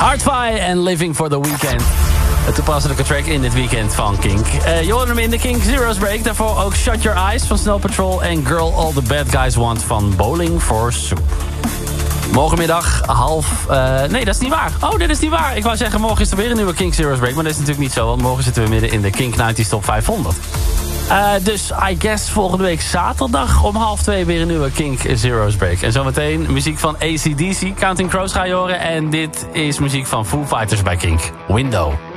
Hardfire en Living for the Weekend. Het toepasselijke track in dit weekend van Kink. Je hoorde hem in de Kink Zero's Break. Daarvoor ook Shut Your Eyes van Snow Patrol en Girl All the Bad Guys Want van Bowling for Soup. Morgenmiddag nee, dat is niet waar. Oh, dit is niet waar. Ik wou zeggen, morgen is er weer een nieuwe Kink Zero's Break. Maar dat is natuurlijk niet zo, want morgen zitten we midden in de Kink 90's Top 500. Dus I guess volgende week zaterdag om 1:30 weer een nieuwe Kink Zero's Break. En zometeen muziek van AC/DC, Counting Crows ga je horen. En dit is muziek van Foo Fighters bij Kink. Window.